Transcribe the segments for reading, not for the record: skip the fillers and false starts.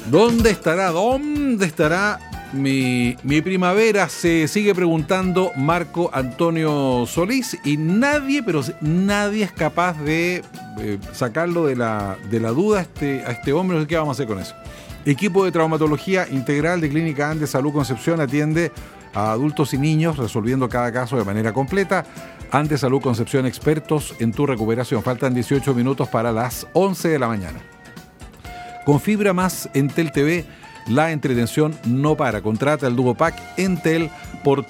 ¿Dónde estará? ¿Dónde estará mi primavera? Se sigue preguntando Marco Antonio Solís, y nadie, pero nadie es capaz de sacarlo de la duda a este hombre. ¿Qué vamos a hacer con eso? Equipo de traumatología integral de Clínica Andes Salud Concepción atiende a adultos y niños, resolviendo cada caso de manera completa. Andes Salud Concepción, expertos en tu recuperación. Faltan 18 minutos para las 11 de la mañana. Con Fibra Más Entel TV, la entretención no para. Contrata el Duo Pack Entel por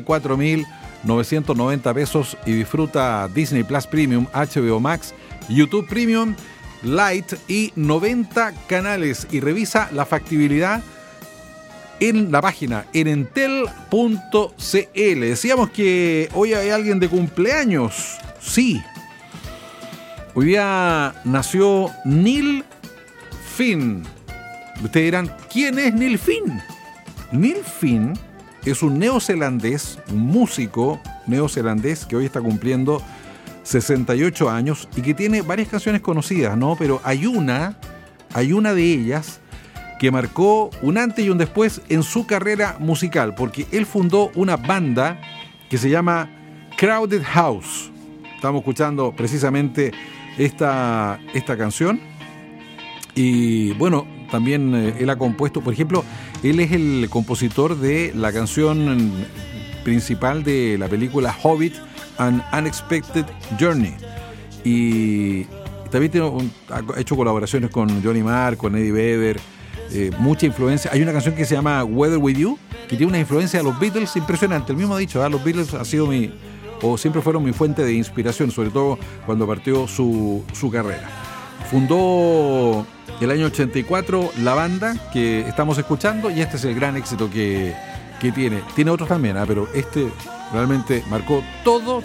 34.990 pesos y disfruta Disney Plus Premium, HBO Max, YouTube Premium, Lite y 90 canales. Y revisa la factibilidad en la página en entel.cl. Decíamos que hoy hay alguien de cumpleaños. Sí. Hoy día nació Neil Finn. Ustedes dirán, ¿quién es Neil Finn? Neil Finn es un neozelandés, un músico neozelandés que hoy está cumpliendo 68 años y que tiene varias canciones conocidas, ¿no? Pero hay una de ellas que marcó un antes y un después en su carrera musical, porque él fundó una banda que se llama Crowded House. Estamos escuchando precisamente esta canción. Y bueno, también él ha compuesto, por ejemplo, él es el compositor de la canción principal de la película Hobbit, An Unexpected Journey. Y también ha hecho colaboraciones con Johnny Marr, con Eddie Vedder, mucha influencia. Hay una canción que se llama Weather With You, que tiene una influencia de los Beatles impresionante. Él mismo ha dicho, los Beatles siempre fueron mi fuente de inspiración, sobre todo cuando partió su carrera. Fundó el año 84 la banda que estamos escuchando, y este es el gran éxito que tiene. Tiene otros también, pero este realmente marcó todo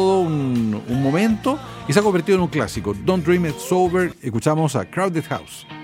un momento y se ha convertido en un clásico. Don't Dream It's Over. Escuchamos a Crowded House.